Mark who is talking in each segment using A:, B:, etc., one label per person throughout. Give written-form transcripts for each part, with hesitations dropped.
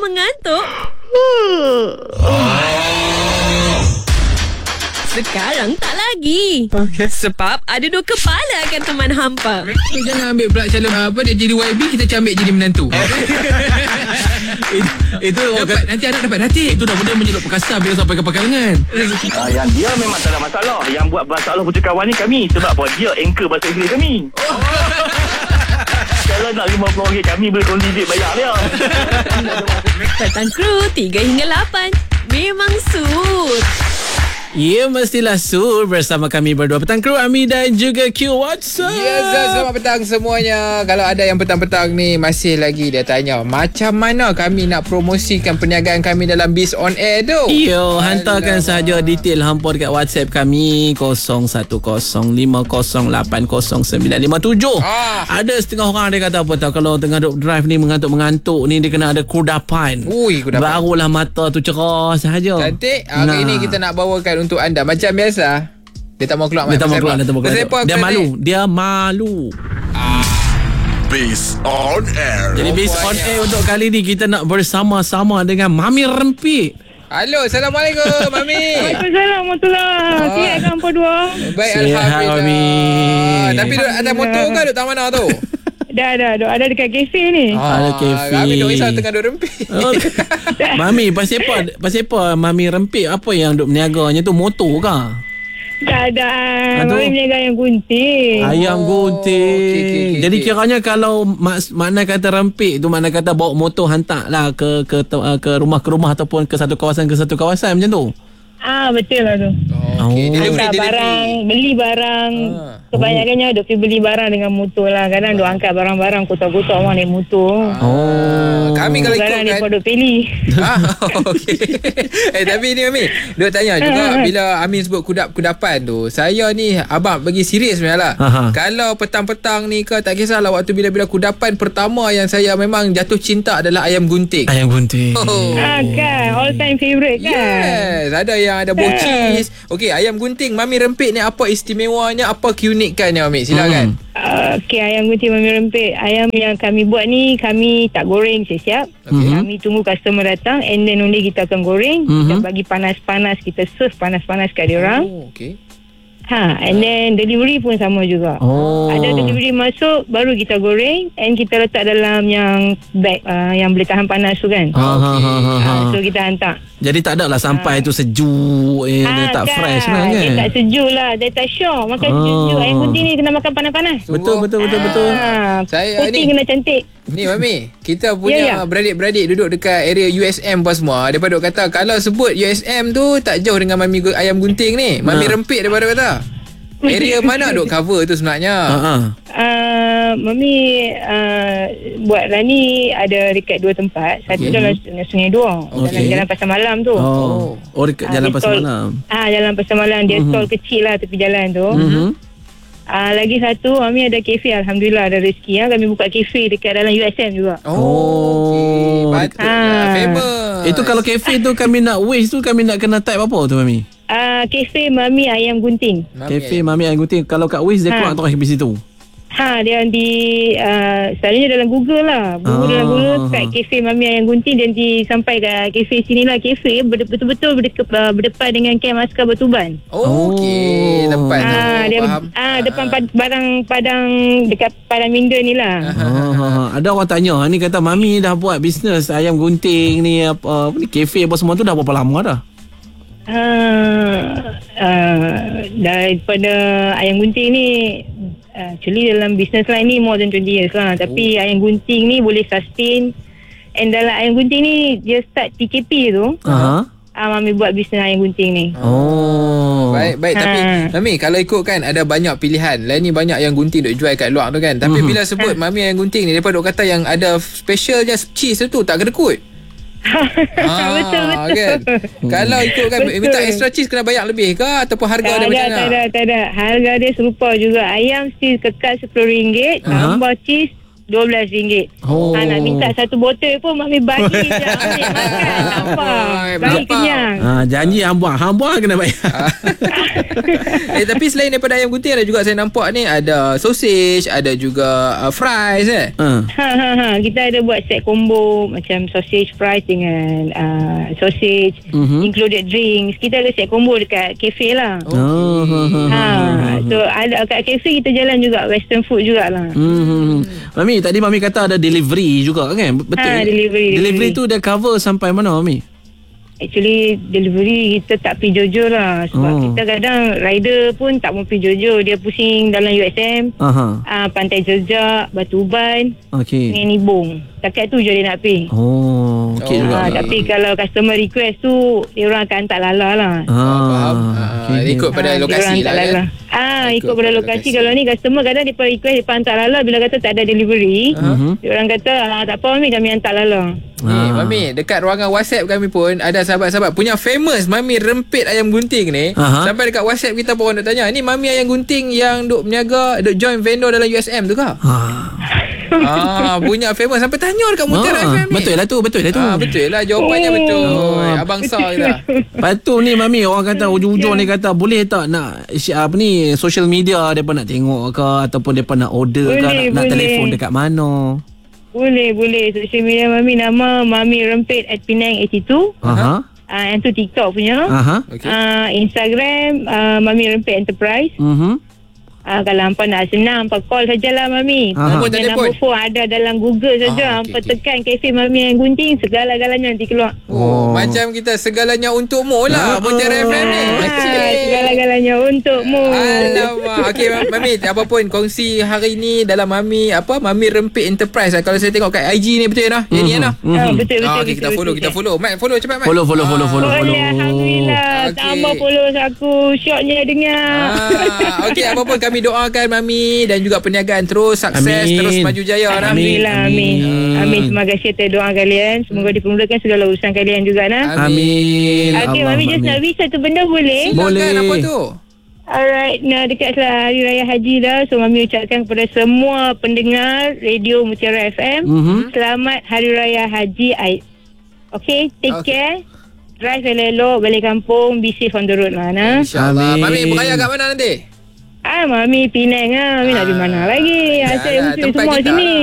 A: mengantuk? Sekarang tak lagi. Sebab ada dua kepala akan teman hampa.
B: Jangan ambil pula calon dia jadi YB, kita ambil jadi menantu. Itu nanti anak dapat datik. Itu dah benda menjeluk perkasa bila sampai ke pakarangan.
C: Yang dia memang tak ada masalah. Yang buat masalah putera kawan ni kami. Sebab apa? Dia anchor bahasa Inggeris kami. Kalau nak RM50 kami boleh kongsi duit bayar dia.
A: Petang Kru 3 hingga 8. Memang sur.
D: Ya, mestilah sur bersama kami berdua. Petang Kru, Ami dan juga Q. What's up?
B: Yes, selamat petang semuanya. Kalau ada yang petang-petang ni masih lagi dia tanya macam mana kami nak promosikan perniagaan kami dalam Biz On Air tu.
D: Yo, hantarkan sahaja detail hampa dekat WhatsApp kami 0105080957. Ada setengah orang dia kata apa tahu, kalau tengah duk drive ni mengantuk-mengantuk ni dia kena ada kudapan.
B: Kudapan.
D: Barulah mata tu cerah sahaja.
B: Cantik. Hari ni kita nak bawakan untuk anda macam biasa. Dia tak mau keluar.
D: Dia malu.
E: Biz On Air.
D: Jadi Biz On Air untuk kali ni kita nak bersama-sama dengan Mami Rempit.
B: Halo, Assalamualaikum Mami.
F: Waalaikumsalam warahmatullahi. Sihat kan apa dua?
B: Baik,
D: Sihat,
B: Alhamdulillah
D: Mami.
B: Tapi duduk atas motor ke duduk tak mana tu?
F: Dah ada dekat kafe ni.
D: Ada kafe.
B: Kami duk risau tengah duk rempit.
D: Mami, pasal apa Mami Rempit? Apa yang duk meniaganya tu, motor ke?
F: Tak ada.
D: Aduh.
F: Mami menjaga ayam gunting.
D: Ayam gunting.
B: okey.
D: Jadi kiranya kalau makna kata rempit tu, makna kata bawa motor hantar lah ke rumah ataupun ke satu kawasan macam tu.
F: Betul lah tu.
B: Okey,
F: Hantar barang, beli barang. Kebanyakannya duk pergi beli barang dengan motor lah. Kadang duk angkat barang-barang kotak-kotak orang naik motor.
B: Kami kalau
F: Sekarang
B: ikut
F: ni
B: kan
F: pun duk pilih.
B: Okey. Tapi ni Ami, duk tanya juga bila Amin sebut kudapan tu, saya ni abang bagi serius sebenarnya lah. Kalau petang-petang ni ke, tak kisahlah waktu bila-bila kudapan, pertama yang saya memang jatuh cinta adalah ayam gunting.
D: Ayam gunting.
F: Kan, all time favourite kan.
B: Yes, ada yang ada bocis. Okey, ayam gunting Mami Rempit ni apa istimewanya, apa keunikannya Mami? Silakan.
F: Okey, ayam gunting Mami Rempit. Ayam yang kami buat ni, kami tak goreng siap-siap. Kami tunggu customer datang, and then only kita akan goreng. Kita bagi panas-panas, kita serve panas-panas kat dia orang.
B: Okey.
F: And then delivery pun sama juga. Ada delivery masuk, baru kita goreng, and kita letak dalam yang bag yang boleh tahan panas tu kan. So kita hantar.
D: Jadi tak ada lah sampai tu sejuk, dia tak
F: kan,
D: fresh lah kan.
F: dia tak sejuk lah, dia tak syok makan sejuk. Ayam gunting ni kena makan panas-panas.
D: Betul.
B: Saya
F: putih
B: ni
F: kena cantik.
B: Ni Mami, kita punya beradik-beradik duduk dekat area USM apa semua. Mereka duk kata kalau sebut USM tu tak jauh dengan Mami ayam gunting ni. Mami Rempit daripada kata. Area mana duk cover tu sebenarnya?
F: Mami buat lah ni ada dekat dua tempat. Satu dalam Sungai Duang, dalam Jalan Pasar Malam tu.
D: Dekat Jalan Pasar Malam.
F: Jalan Pasar Malam. Dia stall kecil lah tepi jalan tu. Lagi satu, Mami ada kafe. Alhamdulillah ada rezeki. Kami buka kafe dekat dalam USM juga.
B: Okey, patutlah famous.
D: Itu kalau kafe tu kami nak wish tu, kami nak kena type apa tu Mami?
F: Kafe Mami Ayam Gunting.
D: Kafe Mami Ayam Gunting. Kalau kat wish dia keluar terus di situ.
F: Dia di selalunya dalam Google lah. Dalam Google kat kafe Mami Ayam Gunting, dan sampai kat kafe sini lah. Kafe betul-betul berdepan dengan kem Askar Batuban.
B: Okey, tempat tu.
F: Dia depan padang dekat Padang Minda ni lah.
D: Ada orang tanya ni, kata Mami dah buat bisnes ayam gunting ni, apa ni, kafe apa semua tu dah berapa lama dah?
F: Daripada ayam gunting ni, actually dalam business line ni more than 20 years lah. Tapi ayam gunting ni boleh sustain. And dalam ayam gunting ni, dia start TKP tu. Mami buat bisnes ayam gunting ni.
B: Baik. Tapi Mami, kalau ikut kan ada banyak pilihan. Lain ni banyak yang gunting duk jual kat luar tu kan. Tapi bila sebut Mami ayam gunting ni, mereka duk kata yang ada special je cheese tu tak kedekut.
F: Betul.
B: Kan? Kalau ikut kan, minta extra cheese kena bayar lebih ke ataupun harga dia macam mana?
F: Tak ada. Harga dia serupa juga. Ayam still kekal RM10. Tambah cheese RM12. Nak minta satu botol pun Mami bagi je. Ambil makan. Nampak. Bagi kenyang.
D: Janji hang buang kena bayar.
B: Tapi selain daripada ayam gunting, ada juga saya nampak ni ada sausage, ada juga fries
F: Kita ada buat set combo macam sausage fries dengan sausage, included drinks. Kita ada set combo dekat cafe lah. So ada kat cafe kita jalan juga western food jugalah.
D: Mami, tadi Mami kata ada delivery juga kan? Betul. Delivery tu dia cover sampai mana Mami?
F: Actually delivery kita tak pergi Jojo lah. Sebab kita kadang rider pun tak mau pergi Jojo. Dia pusing dalam USM, Pantai Jejak, Batu Uban, dengan Nibong. Takat tu je dia nak pergi.
D: Okey juga.
F: Tapi kalau customer request tu, dia orang akan hantar Lala lah.
B: Faham. Ikut pada lokasi lah kan.
F: Ikut pada lokasi. Kalau ni customer kadang dia request dia hantar Lala. Bila kata tak ada delivery, dia orang kata tak apa Mami, kami hantar Lala.
B: Mami, dekat ruangan WhatsApp kami pun ada sahabat-sahabat punya famous Mami rempit ayam gunting ni. Sampai dekat WhatsApp kita pun orang nak tanya, ni Mami ayam gunting yang duk berniaga, duk join vendor dalam USM tu ke? Punya famous. Sampai tanya dekat Mutiara FM ni.
D: Betul lah tu.
B: Betul lah, jawapannya betul. Abang Sar kita.
D: Lepas tu ni Mami, orang kata ujung-ujung ni kata boleh tak nak social media depa nak tengok ke, ataupun depa nak order ke, nak telefon dekat mana?
F: Boleh. Social media Mami nama Mami Rempit at Penang 82. Yang tu TikTok punya. Instagram Mami Rempit Enterprise. Kalau hampa nak senang, hampa call sajalah Mami. Nombor phone ada dalam Google saja. Hampa tekan kafe Mami yang gunting, segala-galanya nanti keluar.
B: Macam kita segalanya untukmu lah Mutiara FM ni.
F: Segala-galanya untukmu.
B: Alamak. Okey Mami, apa pun kongsi hari ni dalam Mami Mami Rempit Enterprise. Kalau saya tengok kat IG ni betul lah. Yang ni lah.
F: Betul.
B: Okey, kita follow. Mat, follow cepat Mat.
D: Follow.
F: Alhamdulillah. Tambah follow aku. Shortnya dengar.
B: Okey, apa pun kami doakan Mami dan juga perniagaan terus sukses, terus maju jaya.
F: Alhamdulillah. Amin. Terima kasih atas doa kalian. Semoga dipermudahkan segala urusan kalian juga
D: Amin.
F: Okey Mami, just nak wish satu benda boleh?
B: Boleh. Apa tu?
F: Alright, dekatlah Hari Raya Haji dah. So Mami ucapkan kepada semua pendengar Radio Mutiara FM, selamat Hari Raya Haji. Okay, take care. Drive elok, balik kampung, be safe on the road lah.
B: InsyaAllah. Mami beraya kat mana nanti?
F: Mami Penang Mami nak pergi mana lagi? Saya semua
B: kita
F: sini.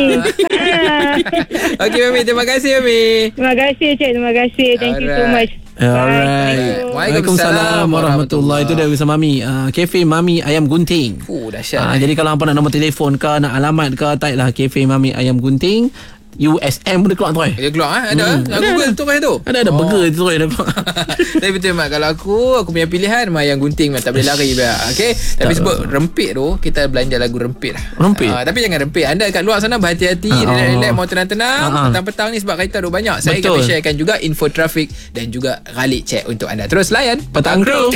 B: Okey Mami, terima kasih Mami.
F: Terima kasih Cik, terima kasih. Thank you so much.
D: Alright. Waalaikumsalam warahmatullahi. Itu dia bersama Mami. Cafe Mami Ayam Gunting.
B: Dahsyat.
D: Jadi kalau hampa nak nombor telefon ke, nak alamat ke, type lah Cafe Mami Ayam Gunting. USM boleh keluar tu.
B: Dia keluar ada. Google tu tu.
D: Ada burger tu dia keluar.
B: Tapi betul Mat, kalau aku punya pilihan ayam gunting tak boleh lari dah. Okey. Tapi sebut rempit tu, kita belanja lagu rempit lah.
D: Rempit.
B: Tapi jangan rempit. Anda kat luar sana berhati-hati, relax, mau tenang-tenang. Petang-petang ni sebab kereta ada banyak. Saya akan sharekan juga info trafik dan juga Ghalib check untuk anda. Terus layan
D: Petang Crew.